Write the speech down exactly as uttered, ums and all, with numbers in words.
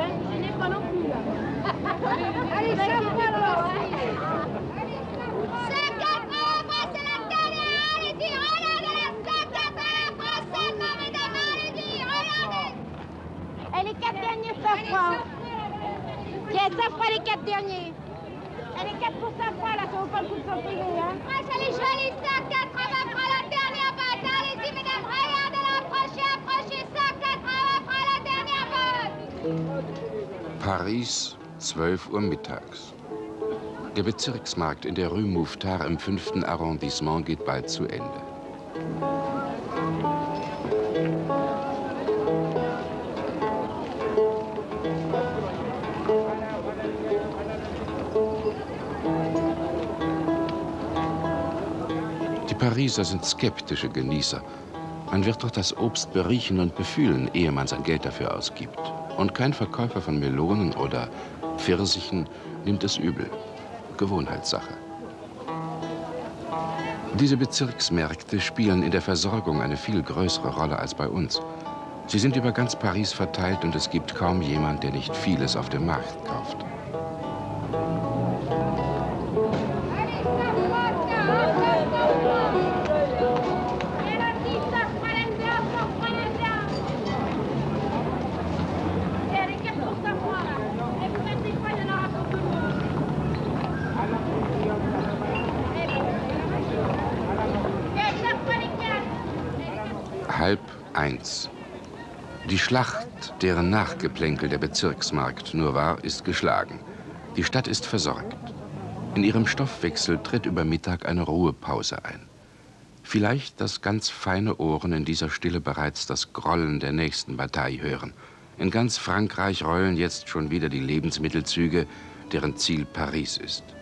Je n'ai pas non plus, là. Allez, ça va, alors. cent quatre-vingts, c'est la dernière, allez-y, regardez la cent quatre-vingts français, mesdames, allez-y, regardez. Et les quatre derniers safran. Tiens, safran, les quatre derniers. Et les quatre pour safran, là, ça vaut pas le coup de s'en priver, hein. Moi, c'est les jolis cent quatre-vingts francs, la dernière botte. Allez-y, mesdames, regardez l'approchez, approchez, cent quatre-vingts francs, la dernière botte. Paris, zwölf Uhr mittags. Der Bezirksmarkt in der Rue Mouffetard im fünften Arrondissement geht bald zu Ende. Die Pariser sind skeptische Genießer. Man wird doch das Obst beriechen und befühlen, ehe man sein Geld dafür ausgibt. Und kein Verkäufer von Melonen oder Pfirsichen nimmt es übel. Gewohnheitssache. Diese Bezirksmärkte spielen in der Versorgung eine viel größere Rolle als bei uns. Sie sind über ganz Paris verteilt und es gibt kaum jemand, der nicht vieles auf dem Markt kauft. Halb eins. Die Schlacht, deren Nachgeplänkel der Bezirksmarkt nur war, ist geschlagen. Die Stadt ist versorgt. In ihrem Stoffwechsel tritt über Mittag eine Ruhepause ein. Vielleicht, dass ganz feine Ohren in dieser Stille bereits das Grollen der nächsten Bataille hören. In ganz Frankreich rollen jetzt schon wieder die Lebensmittelzüge, deren Ziel Paris ist.